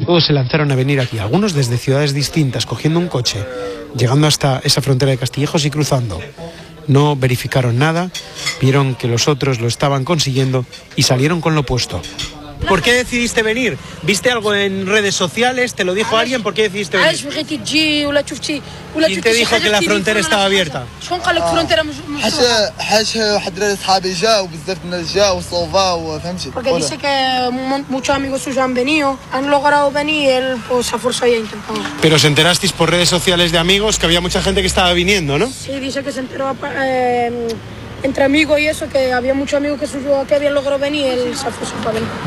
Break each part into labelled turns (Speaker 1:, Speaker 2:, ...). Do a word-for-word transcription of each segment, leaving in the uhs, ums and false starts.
Speaker 1: Todos se lanzaron a venir aquí, algunos desde ciudades distintas, cogiendo un coche, llegando hasta esa frontera de Castillejos y cruzando. No verificaron nada, vieron que los otros lo estaban consiguiendo y salieron con lo opuesto. ¿Por qué decidiste venir? ¿Viste algo en redes sociales? ¿Te lo dijo alguien? ¿Por qué decidiste venir? ¿Quién te dijo que la frontera estaba abierta?
Speaker 2: Porque dice que muchos amigos suyos han venido, han logrado venir y él pues a fuerza había intentado.
Speaker 1: Pero os enterasteis por redes sociales de amigos que había mucha gente que estaba viniendo, ¿no?
Speaker 2: Sí, dice que se enteró eh, entre amigos y eso, que había muchos amigos que, suyos, que habían logrado venir y él se a fuerza para venir.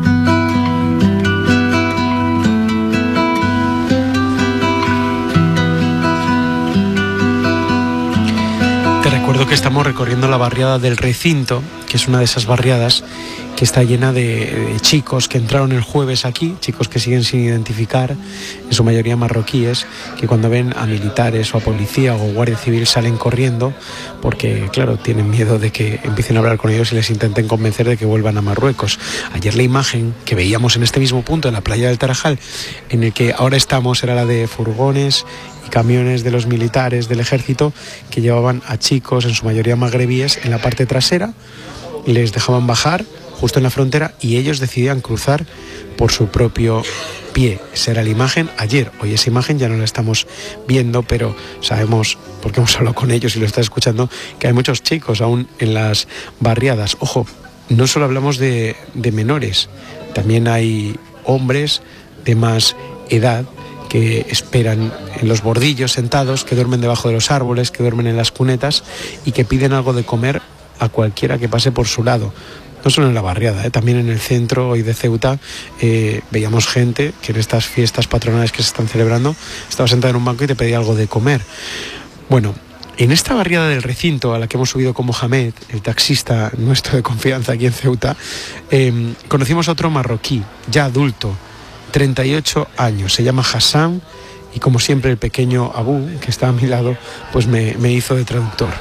Speaker 1: Recuerdo que estamos recorriendo la barriada del Recinto, que es una de esas barriadas que está llena de, de chicos que entraron el jueves aquí, chicos que siguen sin identificar, en su mayoría marroquíes, que cuando ven a militares o a policía o guardia civil salen corriendo porque, claro, tienen miedo de que empiecen a hablar con ellos y les intenten convencer de que vuelvan a Marruecos. Ayer la imagen que veíamos en este mismo punto, en la playa del Tarajal, en el que ahora estamos, era la de furgones y camiones de los militares del ejército que llevaban a chicos, en su mayoría magrebíes, en la parte trasera y les dejaban bajar justo en la frontera y ellos decidían cruzar por su propio pie. Esa era la imagen ayer. Hoy esa imagen ya no la estamos viendo, pero sabemos, porque hemos hablado con ellos y lo estás escuchando, que hay muchos chicos aún en las barriadas. Ojo, no solo hablamos de, de menores, también hay hombres de más edad que esperan en los bordillos sentados, que duermen debajo de los árboles, que duermen en las cunetas y que piden algo de comer a cualquiera que pase por su lado. No solo en la barriada, ¿eh? También en el centro hoy de Ceuta eh, veíamos gente que en estas fiestas patronales que se están celebrando estaba sentada en un banco y te pedía algo de comer. Bueno, en esta barriada del Recinto a la que hemos subido con Mohamed, el taxista nuestro de confianza aquí en Ceuta, eh, conocimos a otro marroquí, ya adulto, treinta y ocho años, se llama Hassan y como siempre el pequeño Abu, que está a mi lado, pues me, me hizo de traductor.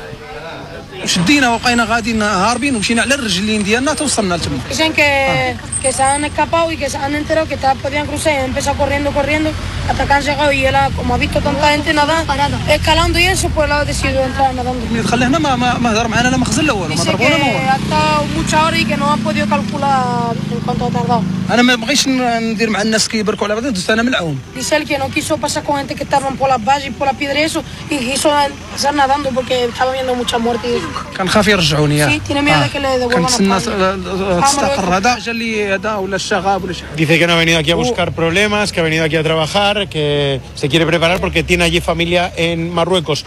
Speaker 2: Dicen que, que se han escapado y que se han enterado que podían cruzar y han empezado corriendo, corriendo hasta que han llegado y él, como ha visto tanta gente nadar, escalando y eso, pues él ha decidido entrar nadando. Dice que ha estado muchas horas y que no ha podido calcular en cuánto ha tardado. Dice él que no quiso pasar con gente que estaban por las vallas y por las piedras y eso, y quiso pasar nadando porque estaba viendo mucha muerte. Sí, tiene miedo de que le devuelvan a
Speaker 1: Dice que no ha venido aquí a buscar problemas, que ha venido aquí a trabajar, que se quiere preparar porque tiene allí familia en Marruecos.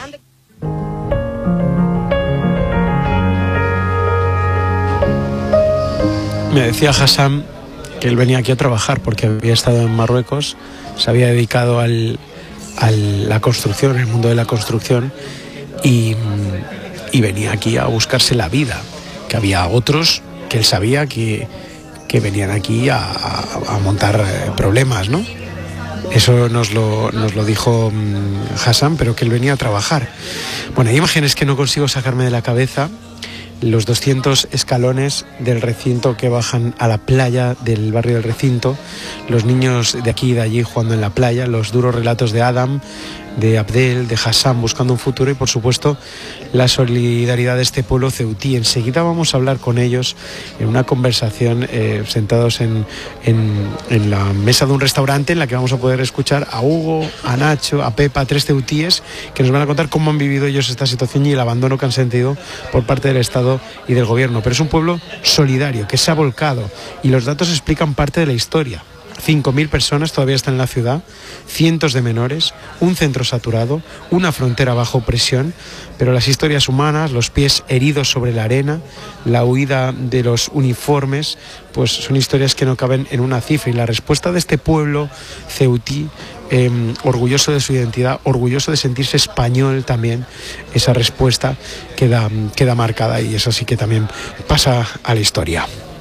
Speaker 1: Me decía Hassan que él venía aquí a trabajar porque había estado en Marruecos, se había dedicado al, a la construcción, el mundo de la construcción, y, y venía aquí a buscarse la vida, que había otros que él sabía que, que venían aquí a, a, a montar problemas, ¿no? Eso nos lo, nos lo dijo Hassan, pero que él venía a trabajar. Bueno, hay imágenes que no consigo sacarme de la cabeza. Los doscientos escalones del Recinto que bajan a la playa del barrio del Recinto, los niños de aquí y de allí jugando en la playa, los duros relatos de Adam, de Abdel, de Hassan buscando un futuro y por supuesto la solidaridad de este pueblo ceutí. Enseguida vamos a hablar con ellos en una conversación eh, sentados en, en, en la mesa de un restaurante en la que vamos a poder escuchar a Hugo, a Nacho, a Pepa, tres ceutíes que nos van a contar cómo han vivido ellos esta situación y el abandono que han sentido por parte del Estado y del gobierno. Pero es un pueblo solidario que se ha volcado y los datos explican parte de la historia. cinco mil personas todavía están en la ciudad, cientos de menores, un centro saturado, una frontera bajo presión, pero las historias humanas, los pies heridos sobre la arena, la huida de los uniformes, pues son historias que no caben en una cifra. Y la respuesta de este pueblo ceutí, eh, orgulloso de su identidad, orgulloso de sentirse español también, esa respuesta queda, queda marcada y eso sí que también pasa a la historia.